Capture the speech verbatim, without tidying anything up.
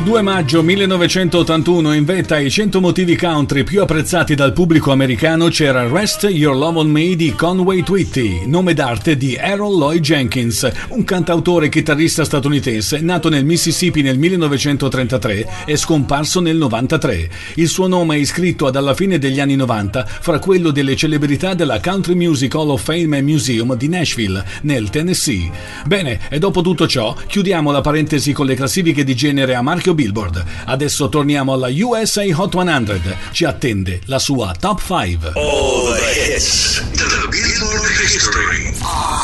Il due maggio millenovecentottantuno, in vetta ai cento motivi country più apprezzati dal pubblico americano, c'era Rest Your Love on Me di Conway Twitty, nome d'arte di Harold Lloyd Jenkins, un cantautore e chitarrista statunitense nato nel Mississippi nel millenovecentotrentatré e scomparso nel novantatré. Il suo nome è iscritto ad alla fine degli anni novanta fra quello delle celebrità della Country Music Hall of Fame and Museum di Nashville, nel Tennessee. Bene, e dopo tutto ciò, chiudiamo la parentesi con le classifiche di genere a marchio Billboard. Adesso torniamo alla U S A Hot cento. Ci attende la sua Top cinque. All the hits to the Billboard history.